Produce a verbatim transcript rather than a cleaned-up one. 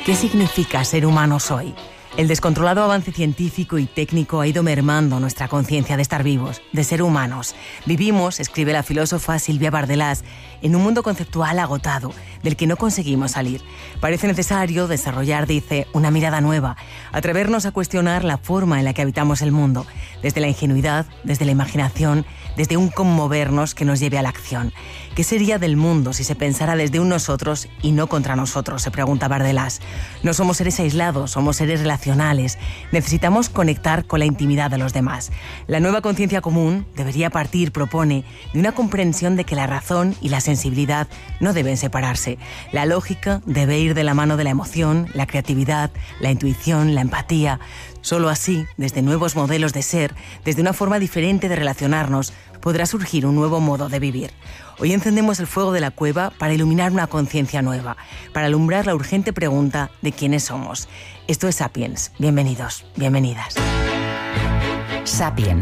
¿Qué significa ser humanos hoy? El descontrolado avance científico y técnico ha ido mermando nuestra conciencia de estar vivos, de ser humanos. Vivimos, escribe la filósofa Silvia Bardellás, en un mundo conceptual agotado, del que no conseguimos salir. Parece necesario desarrollar, dice, una mirada nueva, atrevernos a cuestionar la forma en la que habitamos el mundo, desde la ingenuidad, desde la imaginación, desde un conmovernos que nos lleve a la acción. ¿Qué sería del mundo si se pensara desde un nosotros y no contra nosotros?, se pregunta Bardellás. No somos seres aislados, somos seres relacionales. Necesitamos conectar con la intimidad de los demás. La nueva conciencia común debería partir, propone, de una comprensión de que la razón y la sensibilidad no deben separarse. La lógica debe ir de la mano de la emoción, la creatividad, la intuición, la empatía. Solo así, desde nuevos modelos de ser, desde una forma diferente de relacionarnos, podrá surgir un nuevo modo de vivir. Hoy encendemos el fuego de la cueva para iluminar una conciencia nueva, para alumbrar la urgente pregunta de quiénes somos. Esto es Sapiens. Bienvenidos, bienvenidas. Sapiens.